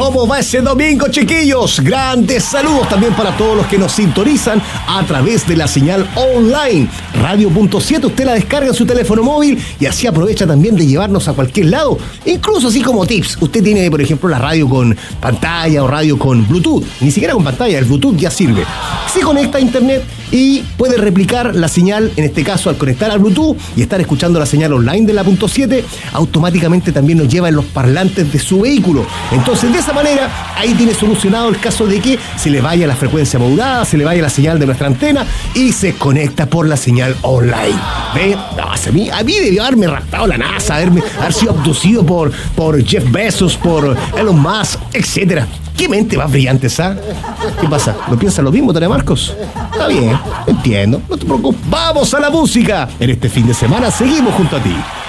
¿Cómo va ese domingo, chiquillos? Grandes saludos también para todos los que nos sintonizan a través de la señal online. Radio.7, usted la descarga en su teléfono móvil y así aprovecha también de llevarnos a cualquier lado. Incluso así como tips. Usted tiene, por ejemplo, la radio con pantalla o radio con Bluetooth. Ni siquiera con pantalla, el Bluetooth ya sirve. Se conecta a internet y puede replicar la señal, en este caso al conectar al Bluetooth y estar escuchando la señal online de la .7, automáticamente también nos lleva en los parlantes de su vehículo. Entonces, de esa manera, ahí tiene solucionado el caso de que se le vaya la frecuencia modulada, se le vaya la señal de nuestra antena y se conecta por la señal online. ¿Ve? No, a mí debió haberme raptado la NASA, haber sido abducido por Jeff Bezos, por Elon Musk, etcétera. ¿Qué mente más brillante, esa? ¿Qué pasa? ¿No piensas lo mismo, Tania Marcos? Está bien, entiendo, no te preocupes. ¡Vamos a la música! En este fin de semana seguimos junto a ti.